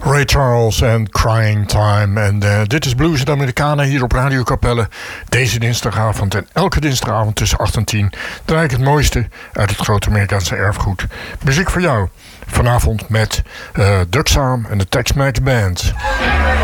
Ray Charles en Crying Time. En dit is Blues en Americana hier op Radio Capelle. Deze dinsdagavond en elke dinsdagavond tussen 8 en 10 draai ik het mooiste uit het grote Amerikaanse erfgoed. Muziek voor jou. Vanavond met Duck Saam en de Tex-Mex Band.